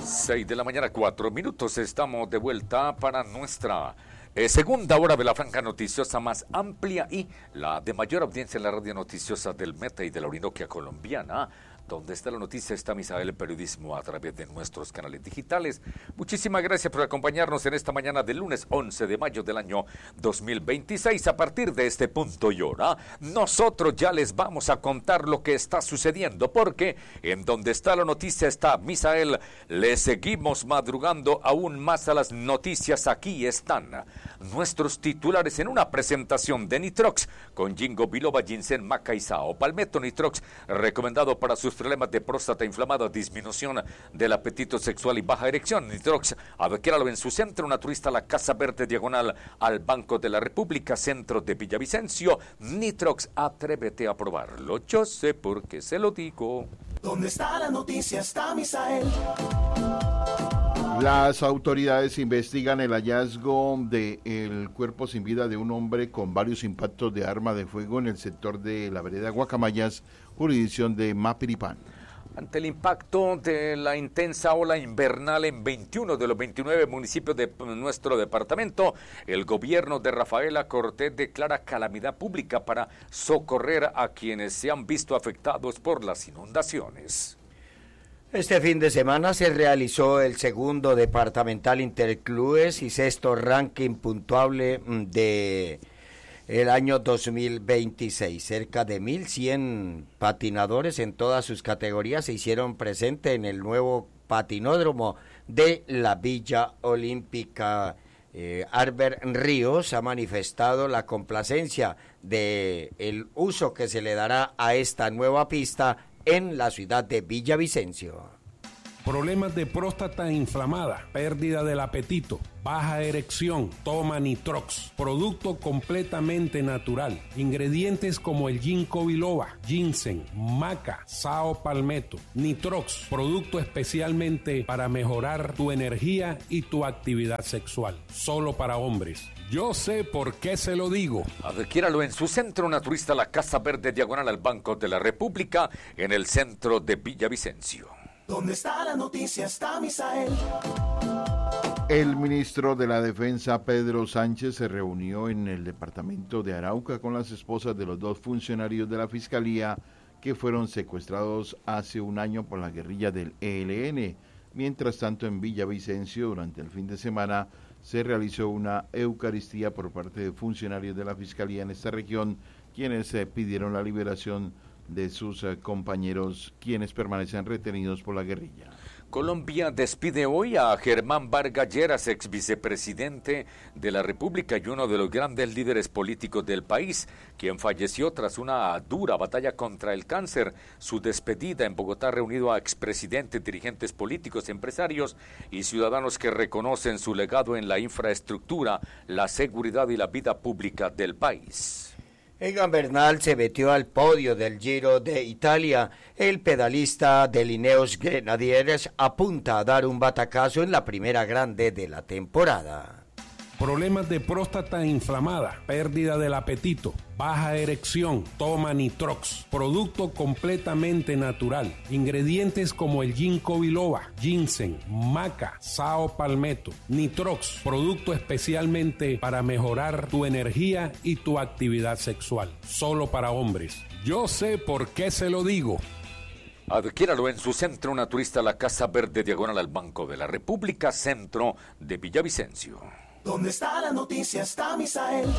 6 de la mañana, 4 minutos. Estamos de vuelta para nuestra segunda hora de la franja noticiosa más amplia y la de mayor audiencia en la radio noticiosa del Meta y de la Orinoquia colombiana. Donde está la noticia, está Misael Periodismo a través de nuestros canales digitales. Muchísimas gracias por acompañarnos en esta mañana del lunes 11 de mayo del año 2026. A partir de este punto y hora, nosotros ya les vamos a contar lo que está sucediendo, porque en donde está la noticia está Misael. Le seguimos madrugando aún más a las noticias. Aquí están nuestros titulares en una presentación de Nitrox con Ginkgo biloba, ginseng, maca y sao palmetto. Nitrox, recomendado para sus problemas de próstata inflamada, disminución del apetito sexual y baja erección. Nitrox, adquiéralo en su centro naturista, la Casa Verde, diagonal al Banco de la República, centro de Villavicencio. Nitrox, atrévete a probarlo. Yo sé por qué se lo digo. ¿Dónde está la noticia? Está Misael. Las autoridades investigan el hallazgo del cuerpo sin vida de un hombre con varios impactos de arma de fuego en el sector de la vereda Guacamayas, jurisdicción de Mapiripán. Ante el impacto de la intensa ola invernal en 21 de los 29 municipios de nuestro departamento, el gobierno de Rafaela Cortés declara calamidad pública para socorrer a quienes se han visto afectados por las inundaciones. Este fin de semana se realizó el segundo departamental interclubes y sexto ranking puntuable de el año 2026. Cerca de 1.100 patinadores en todas sus categorías se hicieron presentes en el nuevo patinódromo de la Villa Olímpica. Albert Ríos ha manifestado la complacencia de el uso que se le dará a esta nueva pista en la ciudad de Villavicencio. Problemas de próstata inflamada, pérdida del apetito, baja erección, toma Nitrox, producto completamente natural, ingredientes como el Ginkgo biloba, ginseng, maca, sao palmetto. Nitrox, producto especialmente para mejorar tu energía y tu actividad sexual, solo para hombres. Yo sé por qué se lo digo. Adquiéralo en su centro naturista, la Casa Verde, diagonal al Banco de la República, en el centro de Villavicencio. ¿Dónde está la noticia? Está Misael. El ministro de la Defensa, Pedro Sánchez, se reunió en el departamento de Arauca con las esposas de los dos funcionarios de la Fiscalía que fueron secuestrados hace un año por la guerrilla del ELN. Mientras tanto, en Villavicencio, durante el fin de semana, se realizó una eucaristía por parte de funcionarios de la Fiscalía en esta región, quienes pidieron la liberación de sus compañeros, quienes permanecen retenidos por la guerrilla. Colombia despide hoy a Germán Vargas Lleras, ex vicepresidente de la República y uno de los grandes líderes políticos del país, quien falleció tras una dura batalla contra el cáncer. Su despedida en Bogotá reunido a expresidentes, dirigentes políticos, empresarios y ciudadanos que reconocen su legado en la infraestructura, la seguridad y la vida pública del país. Egan Bernal se metió al podio del Giro de Italia. El pedalista de Ineos Grenadiers apunta a dar un batacazo en la primera grande de la temporada. Problemas de próstata inflamada, pérdida del apetito, baja erección, toma Nitrox, producto completamente natural, ingredientes como el Ginkgo biloba, ginseng, maca, sao palmetto. Nitrox, producto especialmente para mejorar tu energía y tu actividad sexual, solo para hombres. Yo sé por qué se lo digo. Adquiéralo en su centro naturista, la Casa Verde, diagonal al Banco de la República, centro de Villavicencio. ¿Dónde está la noticia? Está Misael.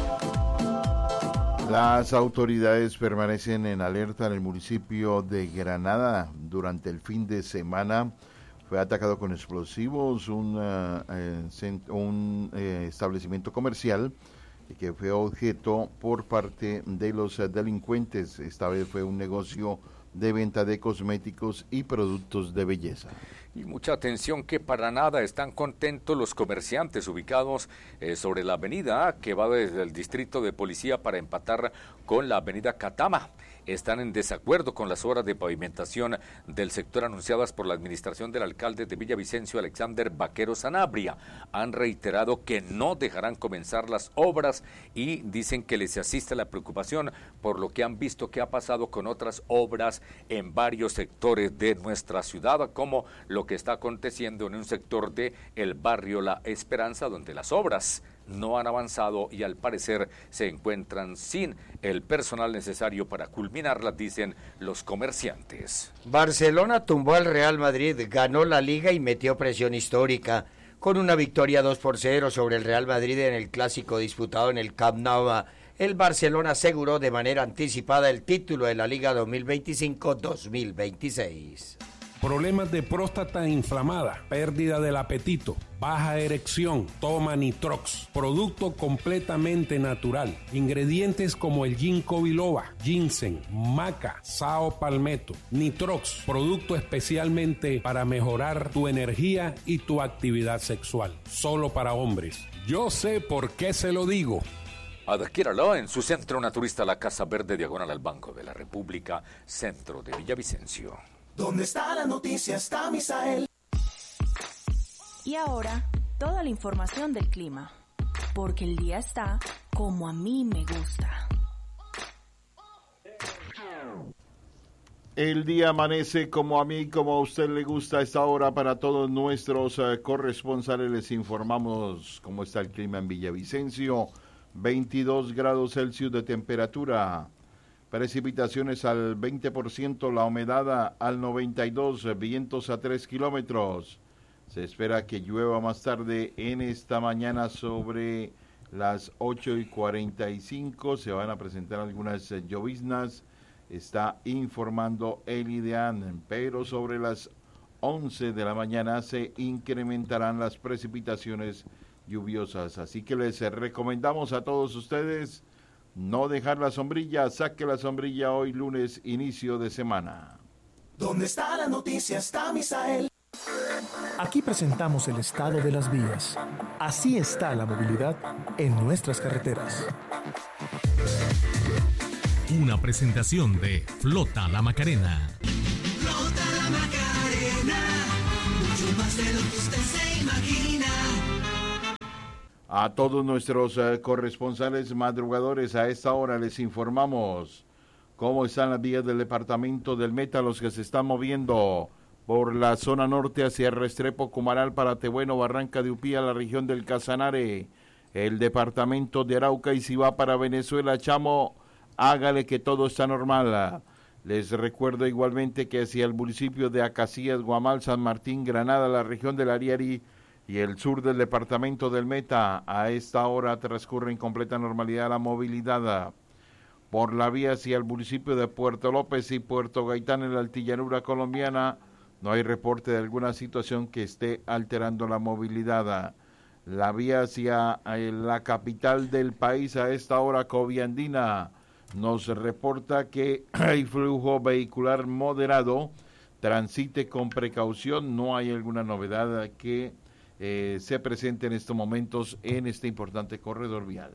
Las autoridades permanecen en alerta en el municipio de Granada. Durante el fin de semana fue atacado con explosivos un establecimiento comercial que fue objeto por parte de los delincuentes. Esta vez fue un negocio de venta de cosméticos y productos de belleza. Y mucha atención que para nada están contentos los comerciantes ubicados sobre la avenida que va desde el distrito de policía para empatar con la avenida Catama. están en desacuerdo con las obras de pavimentación del sector anunciadas por la administración del alcalde de Villavicencio, Alexander Vaquero Sanabria. Han reiterado que no dejarán comenzar las obras y dicen que les asiste la preocupación por lo que han visto que ha pasado con otras obras en varios sectores de nuestra ciudad, como lo que está aconteciendo en un sector de el barrio La Esperanza, donde las obras no han avanzado y al parecer se encuentran sin el personal necesario para culminarlas, dicen los comerciantes. Barcelona tumbó al Real Madrid, ganó la Liga y metió presión histórica. Con una victoria 2-0 sobre el Real Madrid en el clásico disputado en el Camp Nou, el Barcelona aseguró de manera anticipada el título de la Liga 2025-2026. Problemas de próstata inflamada, pérdida del apetito, baja erección, toma Nitrox, producto completamente natural. Ingredientes como el ginkgo biloba, ginseng, maca, sao palmetto. Nitrox, producto especialmente para mejorar tu energía y tu actividad sexual. Solo para hombres. Yo sé por qué se lo digo. Adquiéralo en su centro naturista La Casa Verde, diagonal al Banco de la República, centro de Villavicencio. ¿Dónde está la noticia? Está Misael. Y ahora, toda la información del clima. Porque el día está como a mí me gusta. El día amanece como a mí, como a usted le gusta a esta hora. Para todos nuestros corresponsales les informamos cómo está el clima en Villavicencio. 22 grados Celsius de temperatura. Precipitaciones al 20%, la humedad al 92%, vientos a 3 kilómetros. Se espera que llueva más tarde en esta mañana sobre las 8:45. Se van a presentar algunas lloviznas, está informando el IDEAN, pero sobre las 11 de la mañana se incrementarán las precipitaciones lluviosas. Así que les recomendamos a todos ustedes no dejar la sombrilla, saque la sombrilla hoy lunes, inicio de semana. ¿Dónde está la noticia? Está Misael. Aquí presentamos el estado de las vías. Así está la movilidad en nuestras carreteras. Una presentación de Flota La Macarena. Flota La Macarena, mucho más de lo que usted se imagina. A todos nuestros corresponsales madrugadores, a esta hora les informamos cómo están las vías del departamento del Meta, los que se están moviendo por la zona norte hacia Restrepo, Cumaral, Paratebueno, Barranca de Upía, la región del Casanare, el departamento de Arauca, y si va para Venezuela, Chamo, hágale que todo está normal. Les recuerdo igualmente que hacia el municipio de Acacías, Guamal, San Martín, Granada, la región del Ariari y el sur del departamento del Meta, a esta hora transcurre en completa normalidad la movilidad. Por la vía hacia el municipio de Puerto López y Puerto Gaitán en la altillanura colombiana, no hay reporte de alguna situación que esté alterando la movilidad. La vía hacia la capital del país a esta hora, Coviandina, nos reporta que hay flujo vehicular moderado, transite con precaución, no hay alguna novedad que se presente en estos momentos en este importante corredor vial.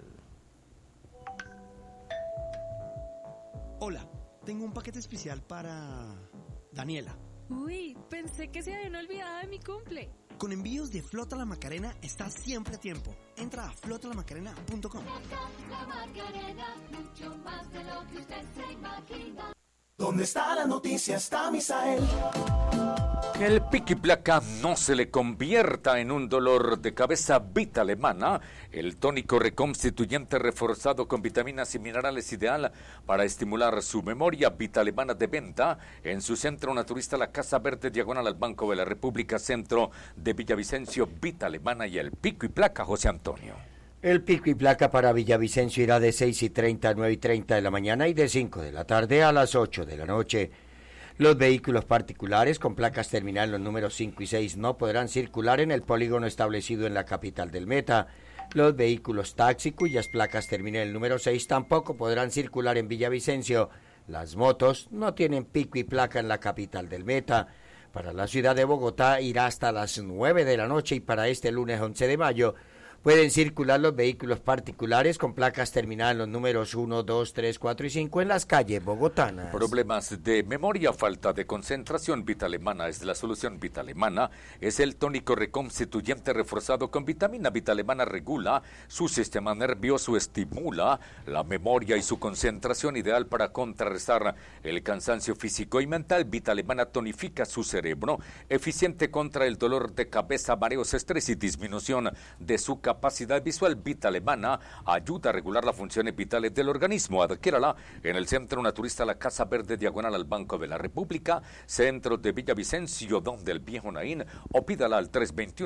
Hola, tengo un paquete especial para Daniela. Uy, pensé que se habían olvidado de mi cumple. Con envíos de Flota La Macarena estás siempre a tiempo. Entra a flotalamacarena.com. Flota La Macarena, mucho más de lo que usted se imagina. ¿Dónde está la noticia? Está Misael. Que el pico y placa no se le convierta en un dolor de cabeza, Vita Alemana, el tónico reconstituyente reforzado con vitaminas y minerales ideal para estimular su memoria. Vita Alemana, de venta en su centro naturista La Casa Verde, diagonal al Banco de la República, centro de Villavicencio. Vita Alemana y el pico y placa, José Antonio. El pico y placa para Villavicencio irá de 6:30 a 9:30 de la mañana y de 5 de la tarde a las 8 de la noche. Los vehículos particulares con placas terminales los números 5 y 6 no podrán circular en el polígono establecido en la capital del Meta. Los vehículos taxi cuyas placas terminen el número 6 tampoco podrán circular en Villavicencio. Las motos no tienen pico y placa en la capital del Meta. Para la ciudad de Bogotá irá hasta las 9 de la noche y para este lunes 11 de mayo Pueden circular los vehículos particulares con placas terminadas en los números 1, 2, 3, 4 y 5 en las calles bogotanas. Problemas de memoria, falta de concentración, Vitalemana es la solución. Vitalemana es el tónico reconstituyente reforzado con vitamina. Vitalemana regula su sistema nervioso, estimula la memoria y su concentración, ideal para contrarrestar el cansancio físico y mental. Vitalemana tonifica su cerebro, eficiente contra el dolor de cabeza, mareos, estrés y disminución de su capacidad visual. Vitalemana ayuda a regular las funciones vitales del organismo. Adquiérala en el Centro Naturista La Casa Verde, diagonal al Banco de la República, centro de Villavicencio, donde el Viejo Naín, o pídala al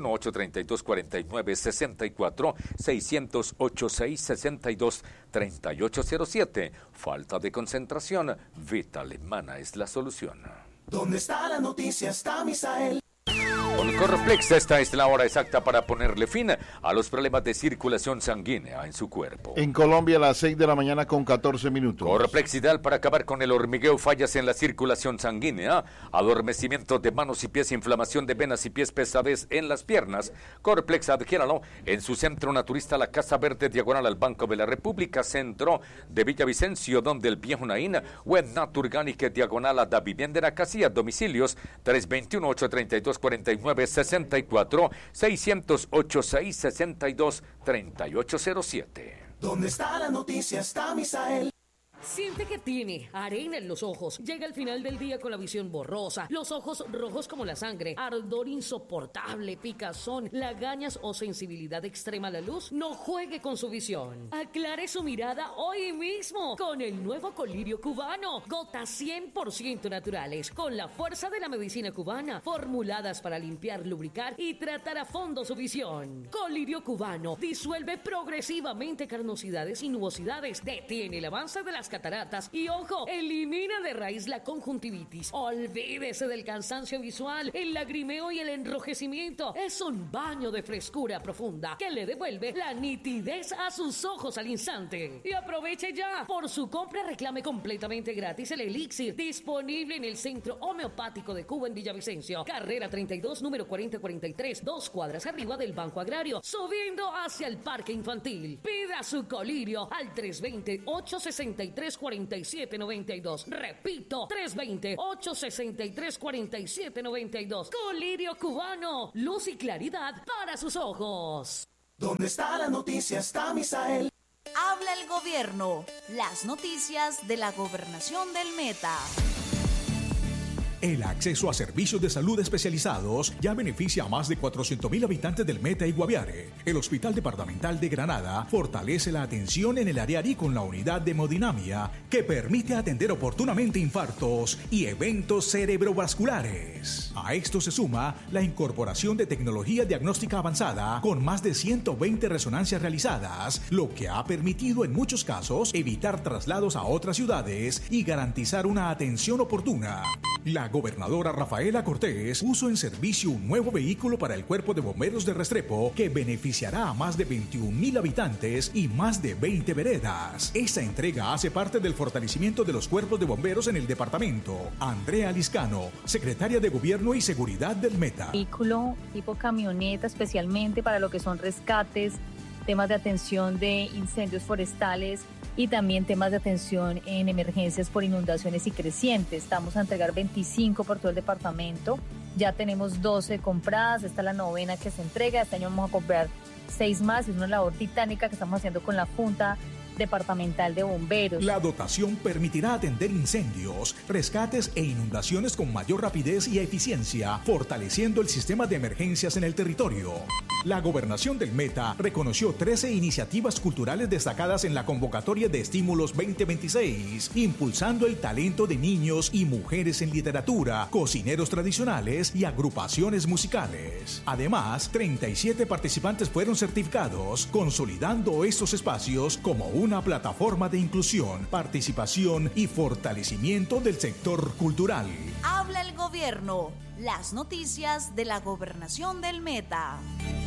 321-832-4964, 608-662-3807. Falta de concentración, Vitalemana es la solución. ¿Dónde está la noticia? Está Misael. Con Corplex, esta es la hora exacta para ponerle fin a los problemas de circulación sanguínea en su cuerpo. En Colombia a las 6 de la mañana con 14 minutos. Corplex, ideal para acabar con el hormigueo, fallas en la circulación sanguínea, adormecimiento de manos y pies, inflamación de venas y pies, pesadez en las piernas. Corplex, adquiéralo en su Centro Naturista La Casa Verde, diagonal al Banco de la República, centro de Villavicencio, donde el Viejo Naín, o en Naturgánica, diagonal a Da Vivienda en Acasía. Domicilios 321-832-4964, 608-662-3807. ¿Dónde está la noticia? Está Misael. Siente que tiene arena en los ojos. Llega al final del día con la visión borrosa, los ojos rojos como la sangre, ardor insoportable, picazón, lagañas o sensibilidad extrema a la luz. No juegue con su visión. Aclare su mirada hoy mismo con el nuevo colirio cubano. Gotas 100% naturales, con la fuerza de la medicina cubana, formuladas para limpiar, lubricar y tratar a fondo su visión. Colirio cubano disuelve progresivamente carnosidades y nubosidades, detiene el avance de las cataratas y, ojo, elimina de raíz la conjuntivitis. Olvídese del cansancio visual, el lagrimeo y el enrojecimiento. Es un baño de frescura profunda que le devuelve la nitidez a sus ojos al instante. Y aproveche ya. Por su compra reclame completamente gratis el elixir, disponible en el Centro Homeopático de Cuba en Villavicencio, carrera 32, número 4043, 2 cuadras arriba del Banco Agrario, subiendo hacia el Parque Infantil. Pida su colirio al 320-863-4792. Repito, 320-863-4792. Colirio cubano, luz y claridad para sus ojos. ¿Dónde está la noticia? Está Misael. Habla el gobierno. Las noticias de la gobernación del Meta. El acceso a servicios de salud especializados ya beneficia a más de 400.000 habitantes del Meta y Guaviare. El Hospital Departamental de Granada fortalece la atención en el área con la unidad de hemodinamia que permite atender oportunamente infartos y eventos cerebrovasculares. A esto se suma la incorporación de tecnología diagnóstica avanzada con más de 120 resonancias realizadas, lo que ha permitido en muchos casos evitar traslados a otras ciudades y garantizar una atención oportuna. La gobernadora Rafaela Cortés puso en servicio un nuevo vehículo para el Cuerpo de Bomberos de Restrepo que beneficiará a más de 21.000 habitantes y más de 20 veredas. Esta entrega hace parte del fortalecimiento de los cuerpos de bomberos en el departamento. Andrea Liscano, secretaria de Gobierno y Seguridad del Meta. Vehículo tipo camioneta especialmente para lo que son rescates, temas de atención de incendios forestales y también temas de atención en emergencias por inundaciones y crecientes. Vamos a entregar 25 por todo el departamento. Ya tenemos 12 compradas, esta es la 9ª que se entrega. Este año vamos a comprar 6 más. Es una labor titánica que estamos haciendo con la Junta Departamental de Bomberos. La dotación permitirá atender incendios, rescates e inundaciones con mayor rapidez y eficiencia, fortaleciendo el sistema de emergencias en el territorio. La Gobernación del Meta reconoció 13 iniciativas culturales destacadas en la convocatoria de estímulos 2026, impulsando el talento de niños y mujeres en literatura, cocineros tradicionales y agrupaciones musicales. Además, 37 participantes fueron certificados, consolidando estos espacios como una plataforma de inclusión, participación y fortalecimiento del sector cultural. Habla el gobierno. Las noticias de la gobernación del Meta.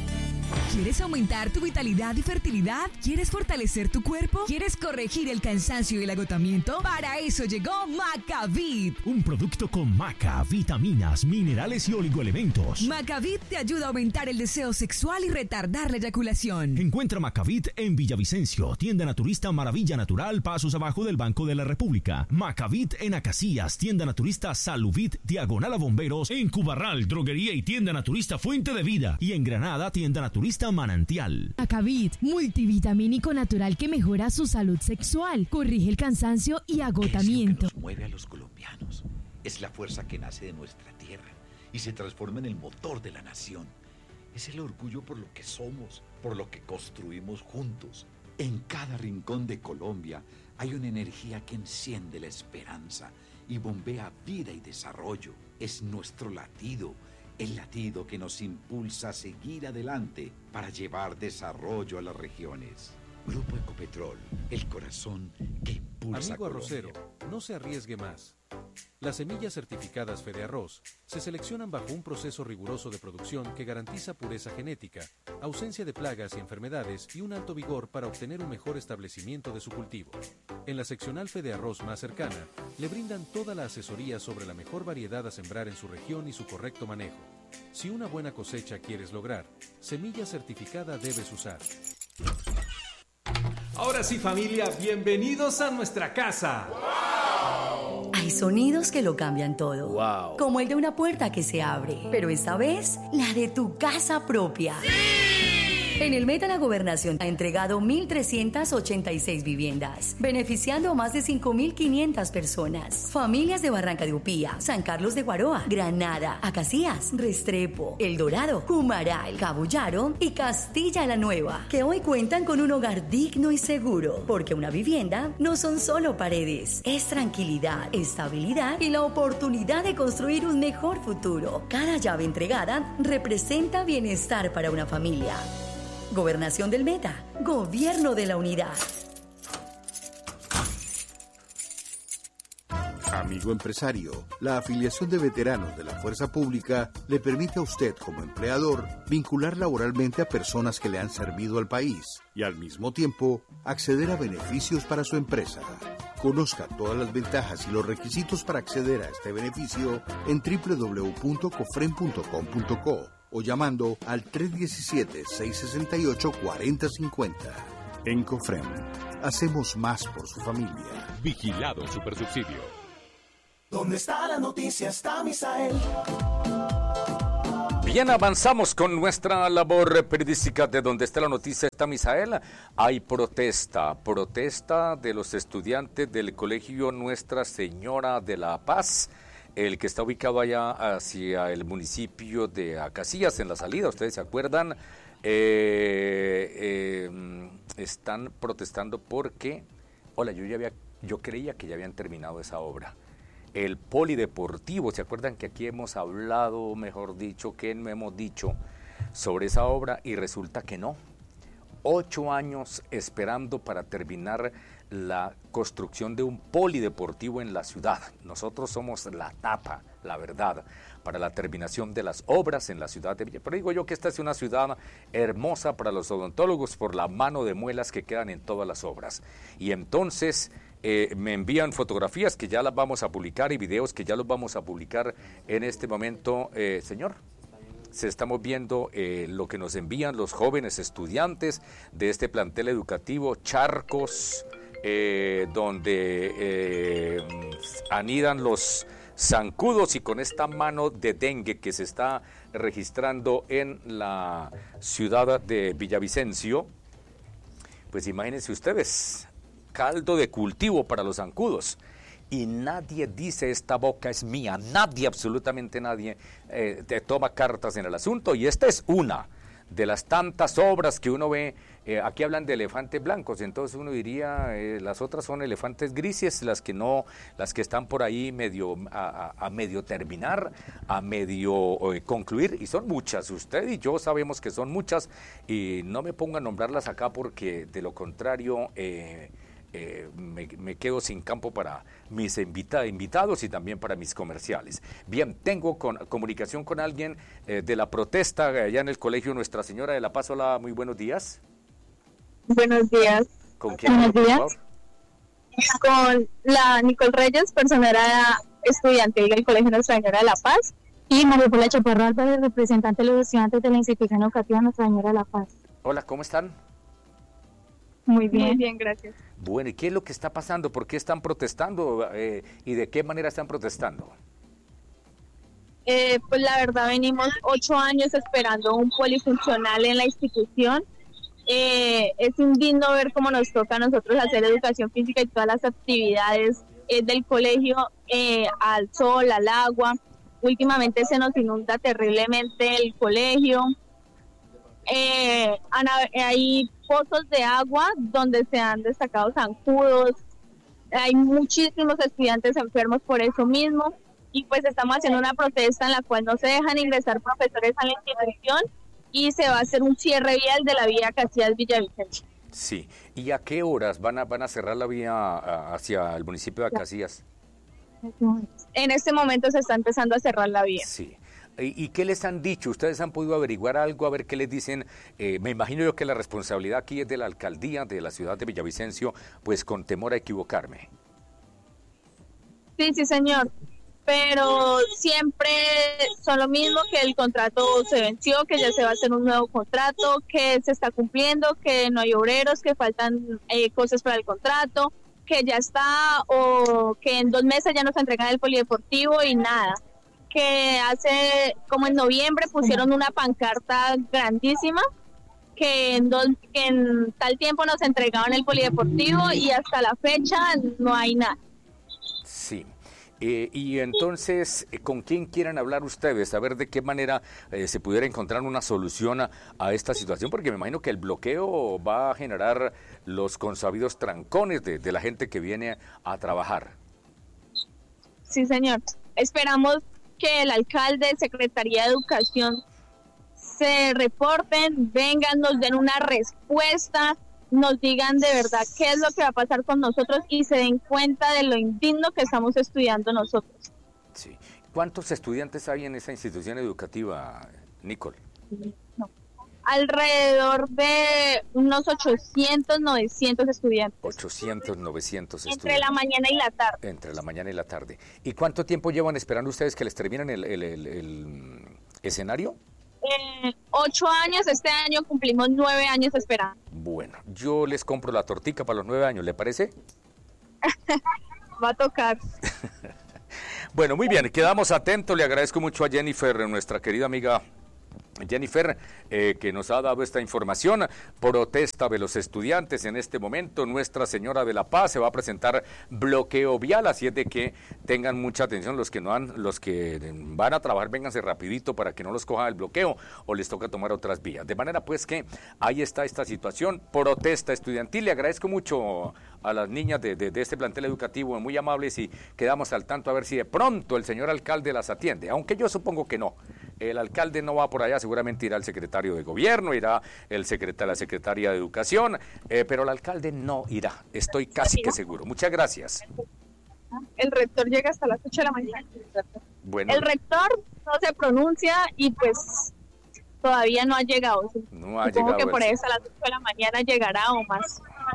¿Quieres aumentar tu vitalidad y fertilidad? ¿Quieres fortalecer tu cuerpo? ¿Quieres corregir el cansancio y el agotamiento? Para eso llegó Macavit. Un producto con maca, vitaminas, minerales y oligoelementos. Macavit te ayuda a aumentar el deseo sexual y retardar la eyaculación. Encuentra Macavit en Villavicencio, tienda naturista Maravilla Natural, pasos abajo del Banco de la República. Macavit en Acacias, tienda naturista Saluvit, diagonal a Bomberos. En Cubarral, droguería y tienda naturista Fuente de Vida. Y en Granada, tienda naturista Manantial. Macavit, multivitamínico natural que mejora su salud sexual, corrige el cansancio y agotamiento. Es lo que nos mueve a los colombianos. Es la fuerza que nace de nuestra tierra y se transforma en el motor de la nación. Es el orgullo por lo que somos, por lo que construimos juntos. En cada rincón de Colombia hay una energía que enciende la esperanza y bombea vida y desarrollo. Es nuestro latido, el latido que nos impulsa a seguir adelante para llevar desarrollo a las regiones. Grupo Ecopetrol, el corazón que impulsa. Amigo a arrocero, no se arriesgue más. Las semillas certificadas Fedearroz se seleccionan bajo un proceso riguroso de producción que garantiza pureza genética, ausencia de plagas y enfermedades y un alto vigor para obtener un mejor establecimiento de su cultivo. En la seccional Fedearroz más cercana, le brindan toda la asesoría sobre la mejor variedad a sembrar en su región y su correcto manejo. Si una buena cosecha quieres lograr, semilla certificada debes usar. Ahora sí, familia, bienvenidos a nuestra casa. ¡Wow! Hay sonidos que lo cambian todo. ¡Wow! Como el de una puerta que se abre, pero esta vez, la de tu casa propia. ¡Sí! En el Meta la Gobernación ha entregado 1.386 viviendas, beneficiando a más de 5.500 personas. Familias de Barranca de Upía, San Carlos de Guaroa, Granada, Acacias, Restrepo, El Dorado, Humaral, Cabullaro y Castilla la Nueva, que hoy cuentan con un hogar digno y seguro, porque una vivienda no son solo paredes, es tranquilidad, estabilidad y la oportunidad de construir un mejor futuro. Cada llave entregada representa bienestar para una familia. Gobernación del Meta, Gobierno de la Unidad. Amigo empresario, la afiliación de veteranos de la Fuerza Pública le permite a usted como empleador vincular laboralmente a personas que le han servido al país y al mismo tiempo acceder a beneficios para su empresa. Conozca todas las ventajas y los requisitos para acceder a este beneficio en www.cofren.com.co o llamando al 317-668-4050. En Cofren, hacemos más por su familia. Vigilado Supersubsidio. ¿Dónde está la noticia? Está Misael. Bien, avanzamos con nuestra labor periodística de Donde está la noticia está Misael. Hay protesta de los estudiantes del Colegio Nuestra Señora de la Paz, el que está ubicado allá hacia el municipio de Acacias, en la salida, ustedes se acuerdan. Están protestando porque, yo creía que ya habían terminado esa obra. El polideportivo, ¿se acuerdan que aquí hemos hablado, mejor dicho, que no hemos dicho sobre esa obra? Y resulta que no. 8 años esperando para terminar la construcción de un polideportivo en la ciudad. Nosotros somos la tapa, la verdad, para la terminación de las obras en la ciudad de Villa. Pero digo yo que esta es una ciudad hermosa para los odontólogos por la mano de muelas que quedan en todas las obras. Y entonces me envían fotografías que ya las vamos a publicar y videos que ya los vamos a publicar en este momento, señor. Estamos viendo lo que nos envían los jóvenes estudiantes de este plantel educativo, charcos, donde anidan los zancudos, y con esta mano de dengue que se está registrando en la ciudad de Villavicencio, pues imagínense ustedes, caldo de cultivo para los zancudos. Y nadie dice esta boca es mía, nadie, absolutamente nadie, toma cartas en el asunto. Y esta es una de las tantas obras que uno ve. Aquí hablan de elefantes blancos, entonces uno diría las otras son elefantes grises, las que están por ahí medio a medio terminar, a medio concluir, y son muchas. Usted y yo sabemos que son muchas, y no me pongo a nombrarlas acá porque de lo contrario me quedo sin campo para mis invitados y también para mis comerciales. Bien, tengo comunicación con alguien de la protesta allá en el Colegio Nuestra Señora de la Paz. Hola, muy buenos días. Buenos días. ¿Con quién? Buenos días. Por favor? Con la Nicole Reyes, personera estudiantil del Colegio Nuestra Señora de la Paz. Y María Paula Chaparro Álvarez, representante de los estudiantes de la institución educativa Nuestra Señora de la Paz. Hola, ¿cómo están? Muy bien, gracias. Bueno, ¿y qué es lo que está pasando? ¿Por qué están protestando? ¿Y de qué manera están protestando? Pues la verdad venimos 8 años esperando un polifuncional en la institución. Es indigno ver cómo nos toca a nosotros hacer educación física y todas las actividades del colegio al sol, al agua. Últimamente se nos inunda terriblemente el colegio. Hay pozos de agua donde se han destacado zancudos. Hay muchísimos estudiantes enfermos por eso mismo. Y pues estamos haciendo una protesta en la cual no se dejan ingresar profesores a la institución y se va a hacer un cierre vial de la vía Casillas-Villavicencio. Sí. ¿Y a qué horas van a cerrar la vía hacia el municipio de Casillas? En este momento se está empezando a cerrar la vía. Sí. ¿Y qué les han dicho? ¿Ustedes han podido averiguar algo? A ver qué les dicen. Me imagino yo que la responsabilidad aquí es de la alcaldía de la ciudad de Villavicencio, pues con temor a equivocarme. Sí, señor. Pero siempre son lo mismo, que el contrato se venció, que ya se va a hacer un nuevo contrato, que se está cumpliendo, que no hay obreros, que faltan cosas para el contrato, que ya está, o que en 2 meses ya nos entregan el polideportivo y nada. Que hace como en noviembre pusieron una pancarta grandísima que en tal tiempo nos entregaban el polideportivo y hasta la fecha no hay nada. Sí. Y entonces, ¿con quién quieren hablar ustedes? A ver de qué manera se pudiera encontrar una solución a esta situación, porque me imagino que el bloqueo va a generar los consabidos trancones de la gente que viene a trabajar. Sí, señor. Esperamos que el alcalde, Secretaría de Educación, se reporten, vengan, nos den una respuesta, nos digan de verdad qué es lo que va a pasar con nosotros y se den cuenta de lo indigno que estamos estudiando nosotros. Sí. ¿Cuántos estudiantes hay en esa institución educativa, Nicole? No. Alrededor de unos 800, 900 estudiantes. 800, 900 estudiantes. Entre la mañana y la tarde. Entre la mañana y la tarde. ¿Y cuánto tiempo llevan esperando ustedes que les terminen el escenario? 8 años, este año cumplimos 9 años esperando. Bueno, yo les compro la tortica para los 9 años, ¿le parece? Va a tocar. Bueno, muy bien, quedamos atentos, le agradezco mucho a Jennifer, nuestra querida amiga Jennifer, que nos ha dado esta información. Protesta de los estudiantes en este momento. Nuestra Señora de la Paz se va a presentar bloqueo vial, así es de que tengan mucha atención los que van a trabajar, vénganse rapidito para que no los coja el bloqueo o les toca tomar otras vías. De manera pues que ahí está esta situación, protesta estudiantil. Le agradezco mucho a las niñas de este plantel educativo, muy amables, y quedamos al tanto a ver si de pronto el señor alcalde las atiende, aunque yo supongo que no. El alcalde no va por allá, seguramente irá el secretario de gobierno, irá la secretaria de educación, pero el alcalde no irá, estoy casi que seguro. Muchas gracias. El rector llega hasta las 8 de la mañana. Bueno. El rector no se pronuncia y pues todavía no ha llegado. No ha Supongo llegado. Que por eso a las 8 de la mañana llegará o más.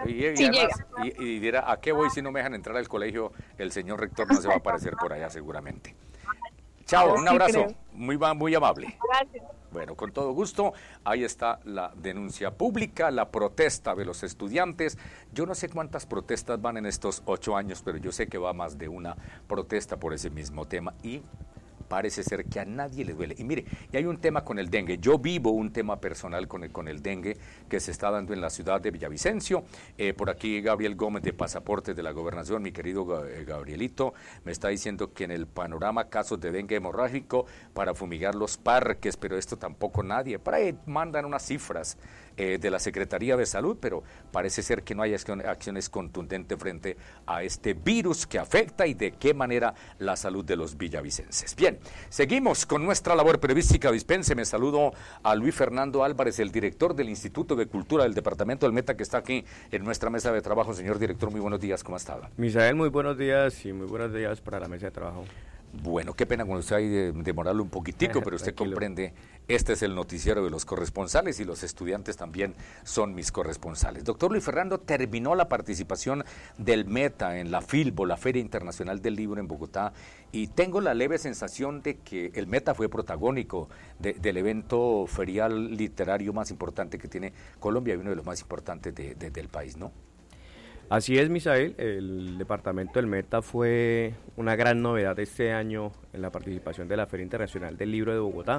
Y dirá, ¿a qué voy si no me dejan entrar al colegio? El señor rector no se va a aparecer por allá seguramente. Chao, un abrazo, muy amable. Gracias. Bueno, con todo gusto, ahí está la denuncia pública, la protesta de los estudiantes. Yo no sé cuántas protestas van en estos 8 años, pero yo sé que va más de una protesta por ese mismo tema y parece ser que a nadie le duele. Y mire, y hay un tema con el dengue. Yo vivo un tema personal con el dengue que se está dando en la ciudad de Villavicencio. Por aquí Gabriel Gómez de Pasaportes de la Gobernación, mi querido Gabrielito, me está diciendo que en el panorama casos de dengue hemorrágico para fumigar los parques, pero esto tampoco nadie. Por ahí mandan unas cifras de la Secretaría de Salud, pero parece ser que no hay acciones contundentes frente a este virus que afecta y de qué manera la salud de los villavicenses. Bien. Bien, seguimos con nuestra labor periodística. Dispénseme, saludo a Luis Fernando Álvarez, el director del Instituto de Cultura del Departamento del Meta, que está aquí en nuestra mesa de trabajo. Señor director, muy buenos días, ¿cómo está? Misael, muy buenos días y muy buenos días para la mesa de trabajo. Bueno, qué pena con usted hay de demorarlo un poquitico, pero usted comprende, este es el noticiero de los corresponsales y los estudiantes también son mis corresponsales. Doctor Luis Fernando, terminó la participación del Meta en la FILBO, la Feria Internacional del Libro en Bogotá, y tengo la leve sensación de que el Meta fue protagónico del evento ferial literario más importante que tiene Colombia y uno de los más importantes del país, ¿no? Así es, Misael, el departamento del Meta fue una gran novedad este año en la participación de la Feria Internacional del Libro de Bogotá.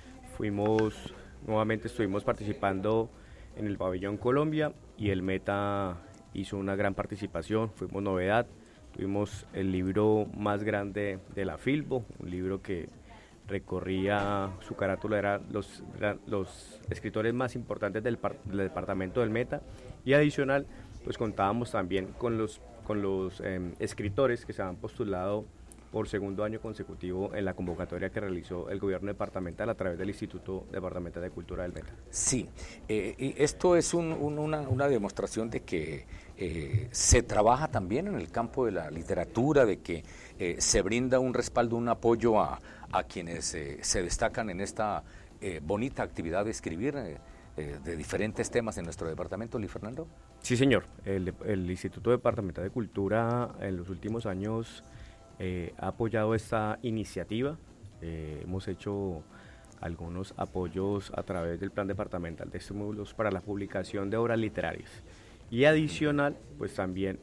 Nuevamente estuvimos participando en el Pabellón Colombia y el Meta hizo una gran participación, fuimos novedad, tuvimos el libro más grande de la FILBO, un libro que recorría, su carátula eran los escritores más importantes del departamento del Meta, y adicional pues contábamos también con los escritores que se han postulado por segundo año consecutivo en la convocatoria que realizó el gobierno departamental a través del Instituto Departamental de Cultura del Meta. Sí, esto es una demostración de que se trabaja también en el campo de la literatura, de que se brinda un respaldo, un apoyo a quienes se destacan en esta bonita actividad de escribir de diferentes temas en nuestro departamento, Luis Fernando. Sí, señor. El Instituto Departamental de Cultura en los últimos años ha apoyado esta iniciativa. Hemos hecho algunos apoyos a través del Plan Departamental de Estímulos para la publicación de obras literarias. Y adicional, pues también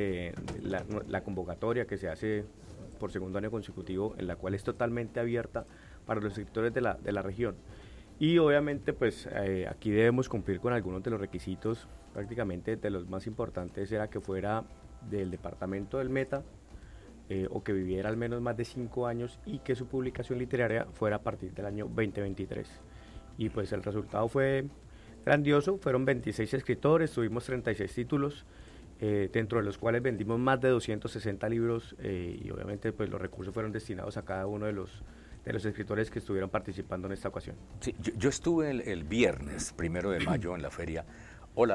la convocatoria que se hace por segundo año consecutivo, en la cual es totalmente abierta para los escritores de la región. Y obviamente pues aquí debemos cumplir con algunos de los requisitos. Prácticamente de los más importantes era que fuera del departamento del Meta o que viviera al menos más de 5 años y que su publicación literaria fuera a partir del año 2023. Y pues el resultado fue grandioso, fueron 26 escritores, tuvimos 36 títulos, dentro de los cuales vendimos más de 260 libros y obviamente pues los recursos fueron destinados a cada uno de los escritores que estuvieron participando en esta ocasión. Sí, yo estuve el viernes 1 de mayo en la feria. Hola,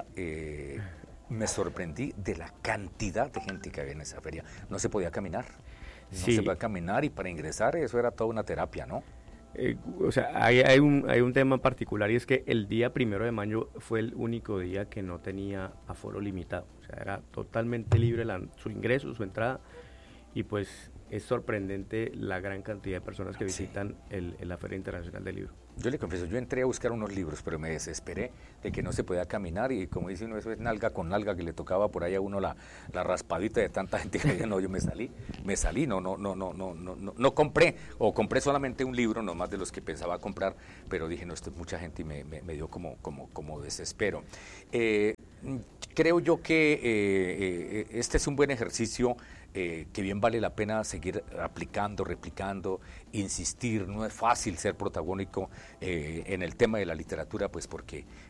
me sorprendí de la cantidad de gente que había en esa feria. No se podía caminar, se podía caminar y para ingresar eso era toda una terapia, ¿no? O sea, hay un tema particular y es que el día 1 de mayo fue el único día que no tenía aforo limitado. O sea, era totalmente libre su ingreso, su entrada, y pues es sorprendente la gran cantidad de personas que visitan la Feria Internacional del Libro. Yo le confieso, yo entré a buscar unos libros, pero me desesperé de que no se podía caminar y como dice uno, eso es nalga con nalga, que le tocaba por ahí a uno la raspadita de tanta gente que había. No, yo me salí, no compré, o compré solamente un libro, no más de los que pensaba comprar, pero dije, no, esto es mucha gente y me dio como desespero. Creo yo que este es un buen ejercicio que bien vale la pena seguir aplicando, replicando, insistir. No es fácil ser protagónico en el tema de la literatura, pues porque